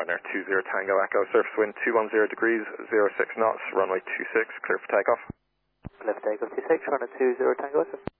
Ryanair 20 Tango Echo, surface wind 210 degrees, 06 knots, runway 26, clear for takeoff. Clear for takeoff 26, runway 20 Tango Echo.